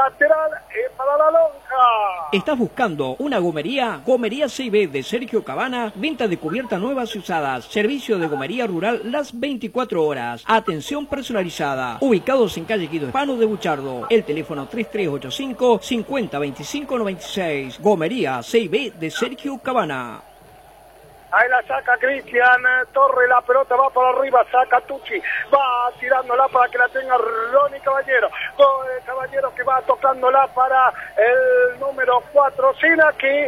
lateral para la lonja. ¿Estás buscando una gomería? Gomería C&B de Sergio Cabana, venta de cubiertas nuevas y usadas, servicio de gomería rural las 24 horas, atención personalizada, ubicados en calle Guido Hispano de Buchardo, el teléfono 3385 50 25 96, gomería C&B de Sergio Cabana. Ahí la saca Cristian Torre, la pelota va para arriba, saca Tucci, va tirándola para que la tenga Ronnie Caballero. Caballero que va tocándola para el número 4, Sina, que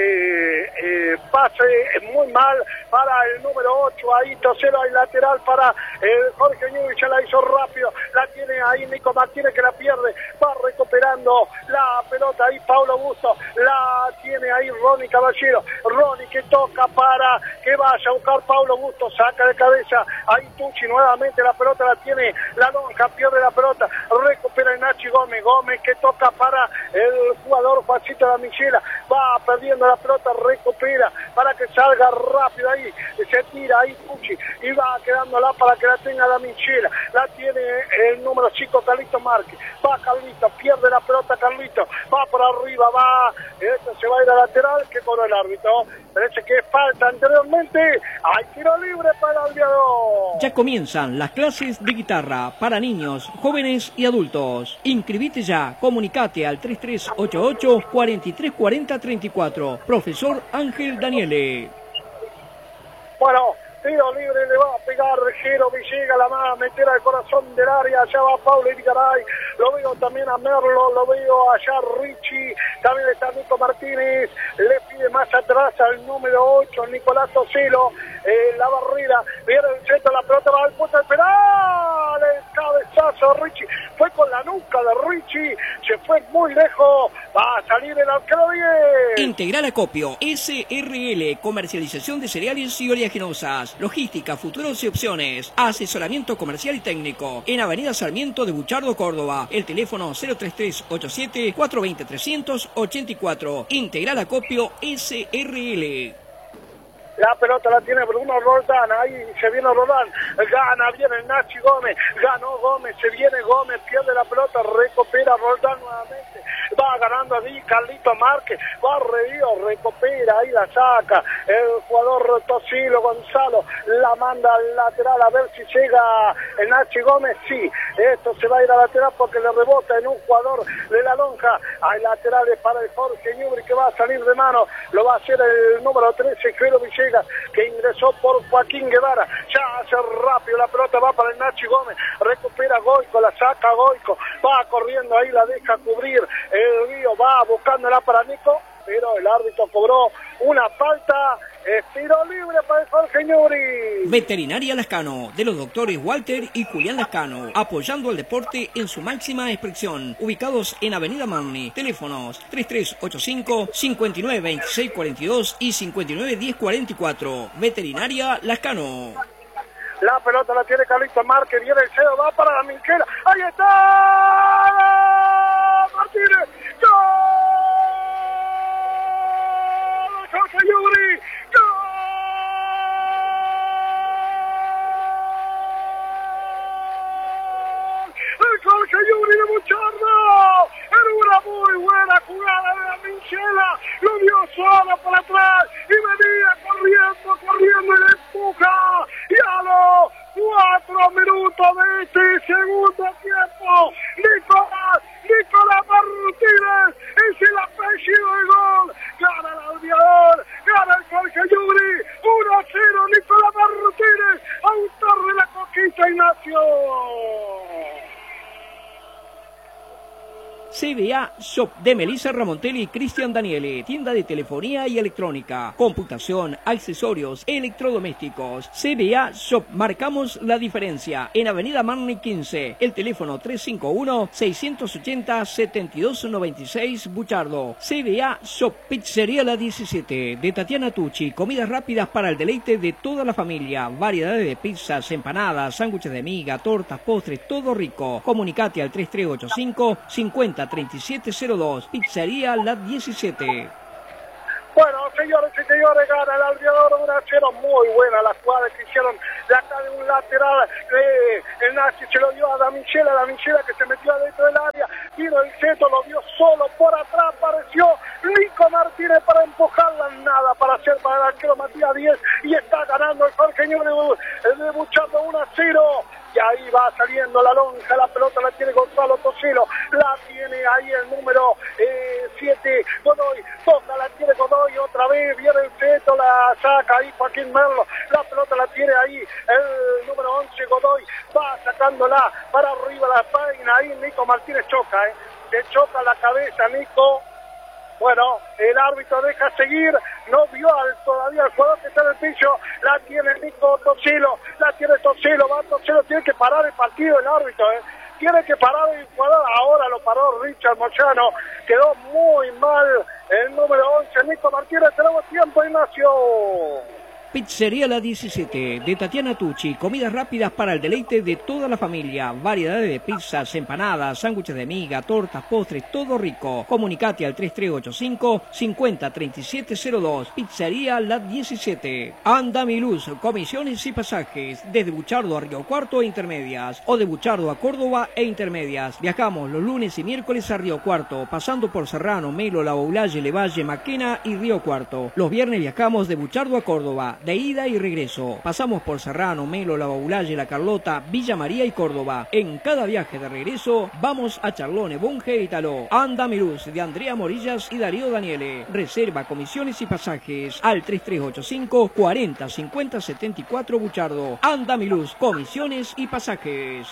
pase muy mal para el número 8, ahí Toselo, hay lateral para Jorge Ñubi, ya la hizo rápido, la tiene ahí Nico Martínez que la pierde, va recuperando la pelota ahí Paulo Busto, la tiene ahí Ronnie Caballero, Ronnie que toca para que vaya a buscar Paulo Busto, saca de cabeza, ahí Tucci nuevamente, la pelota la tiene la lonja, pierde la pelota, recupera Nachi Gómez, Gómez que toca para el jugador Juancito Damichela, va perdiendo la pelota, recupera para que salga rápido ahí, se tira ahí Tucci y va quedándola para que la tenga Damichela, la tiene el número 5 Carlito Márquez, va Carlito, pierde la pelota Carlito, va por arriba, va, esto se va a ir a lateral, que cobró el árbitro, parece que falta anteriormente, hay tiro libre para el Albiador. Ya comienzan las clases de guitarra para niños, jóvenes y adultos. Inscribite ya, comunicate al 3388 4340 34. Profesor Ángel Daniele. Bueno, tiro libre le va a pegar Jero Villegas, la más metera al corazón del área, allá va Paulo Irigaray, lo veo también a Merlo, lo veo allá Richie, también está Nico Martínez, le pide más atrás al número 8, Nicolás Toselo, la barrera, viene el centro, la pelota va al punto del penal, el cabezazo de Richie, fue con la nuca de Richie, se fue muy lejos, va a salir el arquero bien. Integral Acopio, SRL, comercialización de cereales y oleaginosas, logística, futuros y opciones, asesoramiento comercial y técnico, en Avenida Sarmiento de Buchardo, Córdoba, el teléfono 03387 420 384, Integral Acopio, SRL. La pelota la tiene Bruno Roldán, ahí se viene Roldán, gana, viene Nachi Gómez, ganó Gómez, se viene Gómez, pierde la pelota, recupera Roldán nuevamente, va ganando ahí Carlito Márquez, va recupera, ahí la saca, el jugador Tosilo Gonzalo, la manda al lateral, a ver si llega el Nachi Gómez, sí, esto se va a ir a lateral porque le rebota en un jugador de la lonja, hay laterales para el Jorge Ñubri que va a salir de mano, lo va a hacer el número 13, Jero Villegas, que ingresó por Joaquín Guevara, ya hace rápido, la pelota va para el Nachi Gómez, recupera Goico, la saca Goico, va corriendo ahí, la deja cubrir, el Río va buscándola para Nico, pero el árbitro cobró una falta, tiro libre para el Jorge Ñuri. Veterinaria Lascano, de los doctores Walter y Julián Lascano, apoyando al deporte en su máxima expresión, ubicados en Avenida Marni, teléfonos 3385 592642 y 591044. Veterinaria Lascano. La pelota la tiene Carlito Márquez, viene el cero, va para la Minquera, ahí está Martínez, ¡gol! Jorge Ñubri, ¡gol! El Jorge Ñubri de Buchardo, era una muy buena jugada de la Minchela, lo dio solo por atrás y venía corriendo y le empuja, y a los 4 minutos de este segundo tiempo, Nicolás Martínez es el apellido del gol, gana el Albiador, gana el Jorge Ñubri, 1-0 Nicolás Martínez, autor de la conquista Ignacio. CBA Shop de Melissa Ramontelli y Cristian Daniele, tienda de telefonía y electrónica, computación, accesorios, electrodomésticos. CBA Shop, marcamos la diferencia. En Avenida Marni 15, el teléfono 351-680-7296 Buchardo. CBA Shop, Pizzería La 17, de Tatiana Tucci, comidas rápidas para el deleite de toda la familia, variedades de pizzas, empanadas, sándwiches de miga, tortas, postres, todo rico. Comunicate al 3385 50 3702, Pizzería La 17. Bueno, señores y señores, gana el Albiador 1-0, muy buena la jugada que hicieron de acá de un lateral, el Nachi se lo dio a Damichela que se metió adentro del área, vino el Ceto, lo vio solo por atrás, apareció Nico Martínez para empujarla, nada para hacer para el arquero Matías Díez, y está ganando el Jorgeño de Buchardo 1-0. Y ahí va saliendo la lonja, la pelota la tiene Gonzalo Tosilo, la tiene ahí el número 7, Godoy, toca, la tiene Godoy otra vez, viene el Ceto, la saca ahí Joaquín Merlo, la pelota la tiene ahí el número 11, Godoy, va sacándola para arriba la página, ahí Nico Martínez choca, le choca la cabeza Nico. Bueno, el árbitro deja seguir, no vio todavía al jugador que está en el piso, la tiene Nico Tosilo, va Tosilo, tiene que parar el partido el árbitro, tiene que parar el jugador, ahora lo paró Richard Moyano, quedó muy mal el número 11, Nico Martínez, tenemos tiempo, Ignacio. Pizzería La 17, de Tatiana Tucci, comidas rápidas para el deleite de toda la familia, variedades de pizzas, empanadas, sándwiches de miga, tortas, postres, todo rico. Comunicate al 3385-503702, Pizzería La 17. Andamiluz, comisiones y pasajes, desde Buchardo a Río Cuarto e Intermedias, o de Buchardo a Córdoba e Intermedias. Viajamos los lunes y miércoles a Río Cuarto, pasando por Serrano, Melo, La Boulaye, Levalle, Maquena y Río Cuarto. Los viernes viajamos de Buchardo a Córdoba, de ida y regreso. Pasamos por Serrano, Melo, La Boulaye, La Carlota, Villa María y Córdoba. En cada viaje de regreso vamos a Charlone, Bunge y Taló. Andamiluz, de Andrea Morillas y Darío Daniele. Reserva, comisiones y pasajes al 3385 40 50 74 Buchardo. Andamiluz, comisiones y pasajes.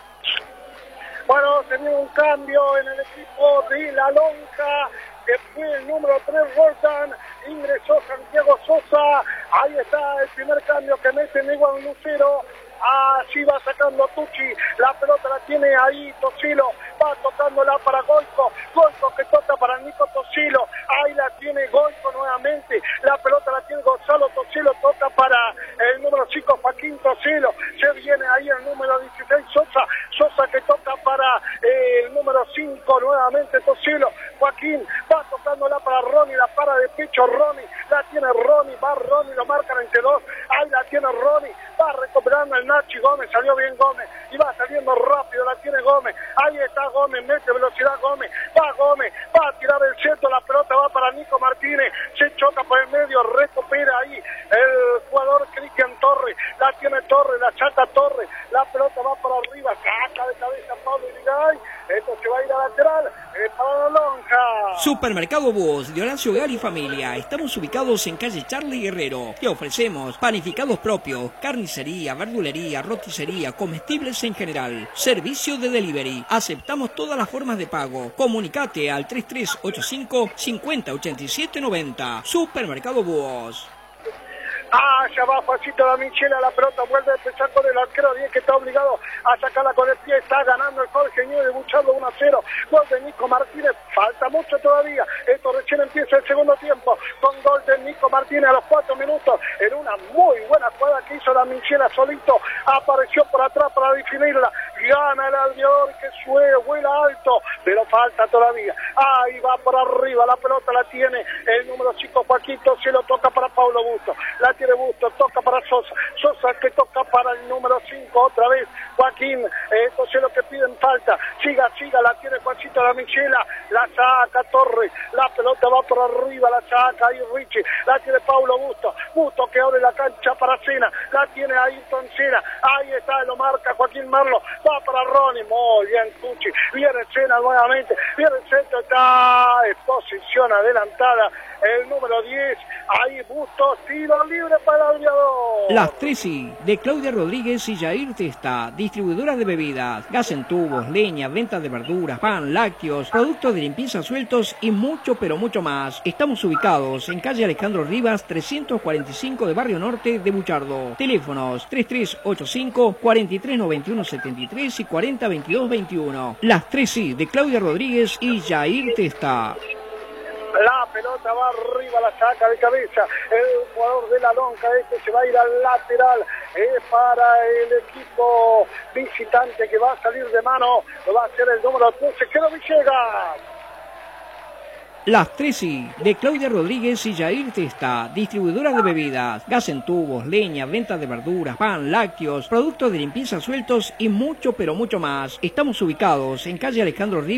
Bueno, tenía un cambio en el equipo de La Lonja, que fue el número 3, Roldán, ingresó Santiago Sosa, ahí está el primer cambio que mete Niguan Lucero, así va sacando Tucci, la pelota la tiene ahí Tosilo, va tocándola para Goico, Goico que toca para Nico Tosilo, ahí la tiene Goico nuevamente, la pelota la tiene Gonzalo Tosilo, toca para el número 5 Joaquín Tosilo, se viene ahí el número 16 Sosa, Sosa que toca para el número 5 nuevamente Tosilo, Joaquín va tocándola para Ronnie, la para de pecho Ronnie, la tiene Ronnie, va Ronnie, lo marcan entre dos, ahí la tiene Ronnie, va recuperando el Nachi Gómez, salió bien Gómez, y va saliendo rápido, la tiene Gómez, ahí está Gómez, mete velocidad Gómez, va a tirar el centro, la pelota va para Nico Martínez, se choca por el medio, recupera ahí el jugador Cristian Torres, la tiene Torres, la chata Torres, la pelota va para arriba, saca de cabeza Pablo Irigaray, esto se va a ir a lateral, para La Lonja. Supermercado Búhos de Horacio Gal y Familia. Estamos ubicados en calle Charlie Guerrero. Te ofrecemos panificados propios, carnicería, verdulería, roticería, comestibles en general. Servicio de delivery. Aceptamos todas las formas de pago. Comunicate al 3385 5087 90. Supermercado Búhos. Allá va Juancito La Michela, la pelota vuelve a empezar con el arquero 10 que está obligado a sacarla con el pie, está ganando el Jorge Ñuble de Buchardo 1-0, gol de Nico Martínez, falta mucho todavía, esto recién empieza el segundo tiempo, con gol de Nico Martínez a los 4 minutos, en una muy buena jugada que hizo La Michela solito, apareció por atrás para definirla, gana el albiador que vuela alto, pero falta todavía, ahí va por arriba, la pelota la tiene el número 5 Joaquito, se lo toca para Paulo Busto, la tiene Busto, toca para Sosa, Sosa que toca para el número 5 otra vez, Joaquín, esto es lo que piden falta, siga, la tiene Juancito La Michela, la saca Torres, la pelota va por arriba, la saca ahí Richie, la tiene Paulo Busto, Busto que abre la cancha para Cena, la tiene ahí Cena, ahí está, lo marca Joaquín Merlo, va para Ronnie, muy bien Tucci, viene Cena nuevamente, viene el centro, está en posición adelantada, el número 10, ahí Busto, tiro libre para el aviador. Las Tresi, de Claudia Rodríguez y Jair Testa, distribuidora de bebidas, gas en tubos, leña, venta de verduras, pan, lácteos, productos de limpieza sueltos y mucho pero mucho más. Estamos ubicados en calle Alejandro Rivas 345 de Barrio Norte de Buchardo. Teléfonos 3385 4391 73 y 402221. Las Tresi, de Claudia Rodríguez y Jair Testa. La pelota va arriba, la saca de cabeza el jugador de La Lonja, se va a ir al lateral para el equipo visitante que va a salir de mano, lo va a hacer el número 13, quedó Villegas. Las Tresi, de Claudia Rodríguez y Jair Testa, distribuidora de bebidas, gas en tubos, leña, venta de verduras, pan, lácteos, productos de limpieza sueltos y mucho pero mucho más. Estamos ubicados en calle Alejandro Rivas